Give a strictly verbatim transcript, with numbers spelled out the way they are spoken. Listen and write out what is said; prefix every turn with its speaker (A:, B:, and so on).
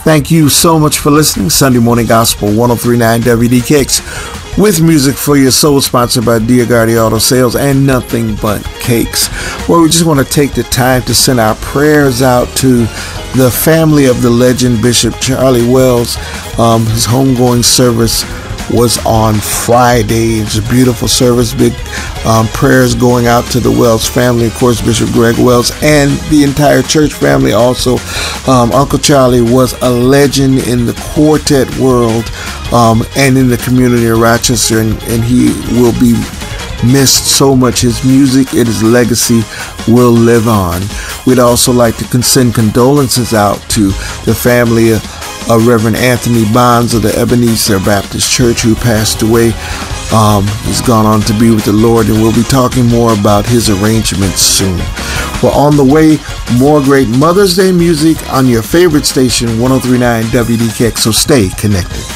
A: Thank you so much for listening. Sunday Morning Gospel, one oh three point nine W D K X, with music for your soul, sponsored by Diagardi Auto Sales and Nothing But Cakes. Well, we just want to take the time to send our prayers out to the family of the legend, Bishop Charlie Wells. Um, his homegoing service was on Friday. It was a beautiful service. Big um, prayers going out to the Wells family, of course, Bishop Greg Wells, and the entire church family also. Um, Uncle Charlie was a legend in the quartet world um, and in the community of Rochester, and, and he will be missed so much. His music and his legacy will live on. We'd also like to send condolences out to the family of Uh, Reverend Anthony Bonds of the Ebenezer Baptist Church, who passed away. Um, he's gone on to be with the Lord, and we'll be talking more about his arrangements soon. Well, on the way, more great Mother's Day music on your favorite station, one oh three point nine W D K X, so stay connected.